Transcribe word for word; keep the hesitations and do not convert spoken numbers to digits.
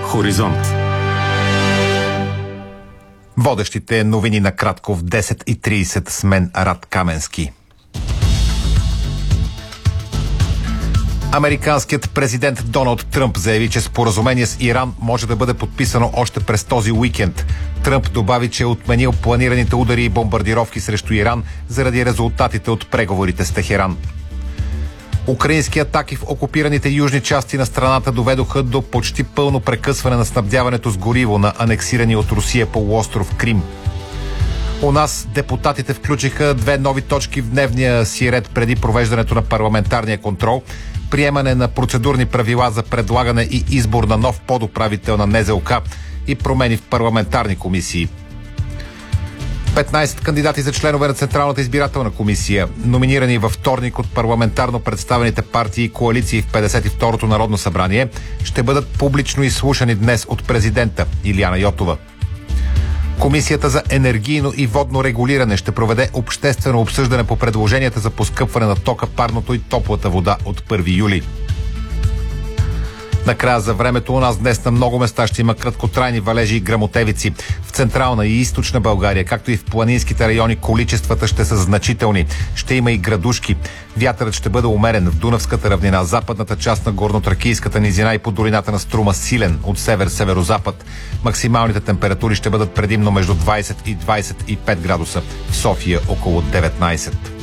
Хоризонт. Водещите новини накратко в десет и трийсет с мен Рад Каменски. Американският президент Доналд Тръмп заяви, че споразумение с Иран може да бъде подписано още през този уикенд. Тръмп добави, че е отменил планираните удари и бомбардировки срещу Иран заради резултатите от преговорите с Техеран. Украински атаки в окупираните южни части на страната доведоха до почти пълно прекъсване на снабдяването с гориво на анексирани от Русия полуостров Крим. У нас депутатите включиха две нови точки в дневния си ред преди провеждането на парламентарния контрол: приемане на процедурни правила за предлагане и избор на нов подуправител на Н З О К и промени в парламентарни комисии. петнайсет кандидати за членове на Централната избирателна комисия, номинирани във вторник от парламентарно представените партии и коалиции в петдесет и второто Народно събрание, ще бъдат публично изслушани днес от президента Илияна Йотова. Комисията за енергийно и водно регулиране ще проведе обществено обсъждане по предложенията за поскъпване на тока, парното и топлата вода от първи юли. Накрая за времето, у нас днес на много места ще има краткотрайни валежи и гръмотевици. В централна и източна България, както и в планинските райони, количествата ще са значителни. Ще има и градушки. Вятърът ще бъде умерен в Дунавската равнина, западната част на горнотракийската низина и по долината на Струма силен от север-северозапад. Максималните температури ще бъдат предимно между двайсет и двайсет и пет градуса. В София около деветнайсет.